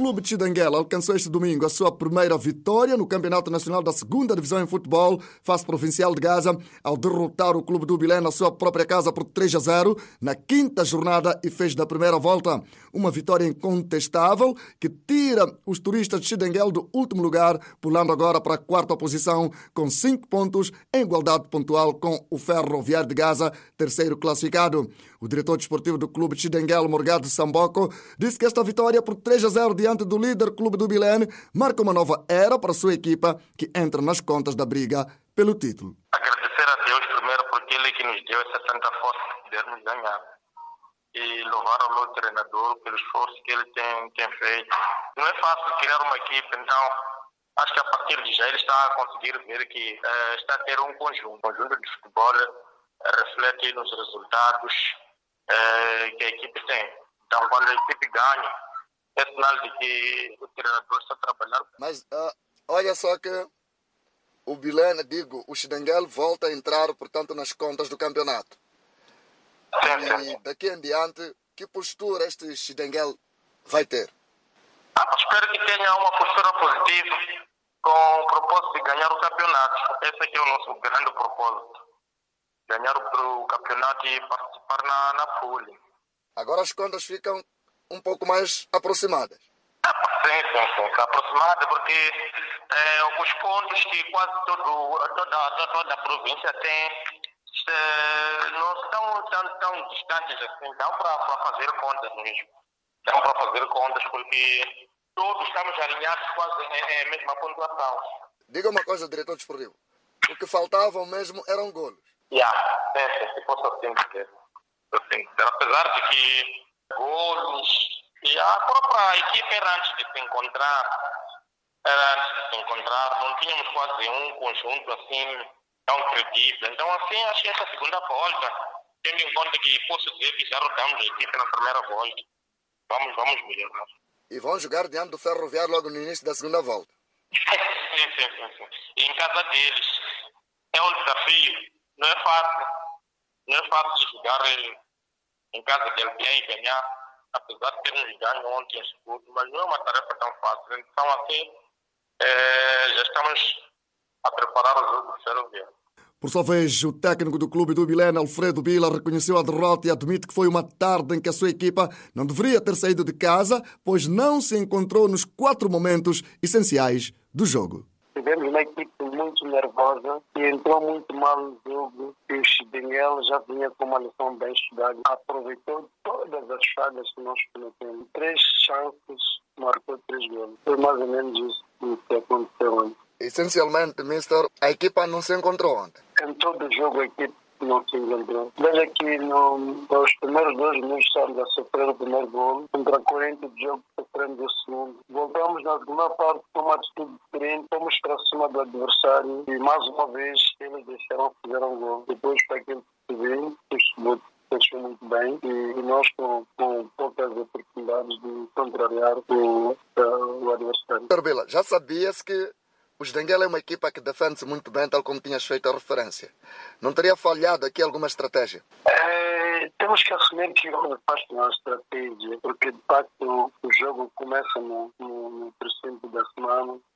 Clube de Chidenguela alcançou este domingo a sua primeira vitória no Campeonato Nacional da Segunda Divisão em Futebol, face provincial de Gaza, ao derrotar o Clube do Bilé na sua própria casa por 3-0 na quinta jornada e fez da primeira volta. Uma vitória incontestável que tira os turistas de Chidenguela do último lugar, pulando agora para a quarta posição com 5 pontos, em igualdade pontual com o Ferroviário de Gaza, terceiro classificado. O diretor desportivo do Clube de Chidenguela, Morgado Samboco, disse que esta vitória por 3-0 diante do líder Clube do Bilene marca uma nova era para a sua equipa, que entra nas contas da briga pelo título. Agradecer a Deus primeiro porque Ele que nos deu essa tanta força de podermos ganhar. E louvar ao meu treinador pelo esforço que ele tem feito. Não é fácil criar uma equipe, então acho que a partir de já ele está a conseguir ver que está a ter um conjunto de futebol reflete nos resultados que a equipe tem. Então quando a equipe ganha, é sinal de que o treinador está trabalhando. Mas olha só que o Bilene, o Chidenguela volta a entrar, portanto, nas contas do campeonato. E daqui em diante, que postura este Chidenguela vai ter? Espero que tenha uma postura positiva com o propósito de ganhar o campeonato. Esse aqui é o nosso grande propósito. Ganhar o campeonato e participar na pool. Agora as contas ficam um pouco mais aproximadas. Sim. Aproximadas, porque os pontos que quase toda a província tem não estão tão distantes assim. Dão para fazer contas mesmo. Dão para fazer contas porque todos estamos alinhados quase a mesma pontuação. Diga uma coisa, diretor desportivo. O que faltavam mesmo eram golos. Se fosse assim, apesar de que golos e a própria equipe era antes de se encontrar, não tínhamos quase um conjunto assim tão credível. Então assim, acho que essa segunda volta, tendo em conta que posso dizer que já rodamos a equipe na primeira volta, vamos melhorar. E vão jogar diante do Ferroviário logo no início da segunda volta. Sim. E em casa deles é um desafio, não é fácil de jogar em casa de alguém e ganhar, apesar de termos ganho ontem escudo, mas não é uma tarefa tão fácil. Então assim, já estamos a preparar o jogo do Ferroviário. Por sua vez, o técnico do Clube do Bilene, Alfredo Bila, reconheceu a derrota e admite que foi uma tarde em que a sua equipa não deveria ter saído de casa, pois não se encontrou nos 4 momentos essenciais do jogo. Tivemos uma equipe muito nervosa e entrou muito mal no jogo. E o Chidenguela já vinha com uma lição bem estudada. Aproveitou todas as falhas que nós cometemos. 3 chances, marcou 3 gols. Foi mais ou menos isso que aconteceu ontem. Essencialmente, Mister, a equipa não se encontrou ontem. Em todo o jogo a equipe não se encontrou. Veja que nos primeiros 2 minutos estávamos a sofrer o primeiro gol. Contra 40 de jogo sofremos o segundo. Voltamos na segunda parte com uma atitude diferente. Fomos para cima do adversário e mais uma vez eles deixaram fazer um gol. Depois, para aquilo que se vê, o fechou muito bem e nós com poucas oportunidades de contrariar o adversário. Bila, já sabias que o Chidenguela é uma equipa que defende-se muito bem, tal como tinhas feito a referência. Não teria falhado aqui alguma estratégia? Temos que assumir que houve parte da estratégia, porque de facto o jogo começa no princípio da semana